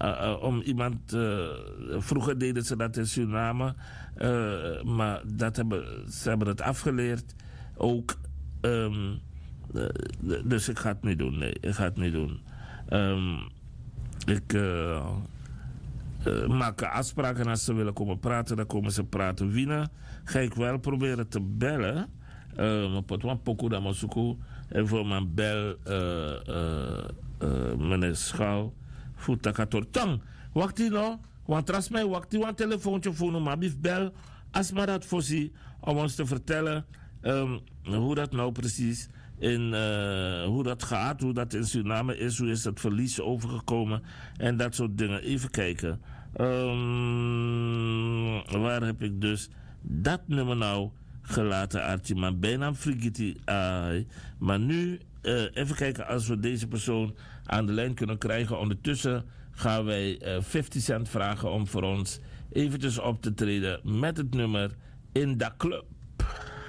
om iemand. Vroeger deden ze dat in Suriname, maar ze hebben het afgeleerd. Ook. Dus ik ga het niet doen. Nee, ik ga het niet doen. Ik maak afspraken als ze willen komen praten, dan komen ze praten. Wiener ga ik wel proberen te bellen. Potwan Poku Damosuku. En voor mijn bel, meneer Schouw. Voetakator. Tang, wacht hier nou. Want tras mij wacht hier, want telefoontje voor maar bief bel. Als maar dat voorzie, om ons te vertellen hoe dat nou precies hoe dat gaat, hoe dat in Suriname is, hoe is dat verlies overgekomen en dat soort dingen. Even kijken. Waar heb ik dus dat nummer nou gelaten, Archie? Maar bijna Frigiti. Maar nu, even kijken als we deze persoon aan de lijn kunnen krijgen. Ondertussen gaan wij 50 Cent vragen om voor ons eventjes op te treden met het nummer In Da Club.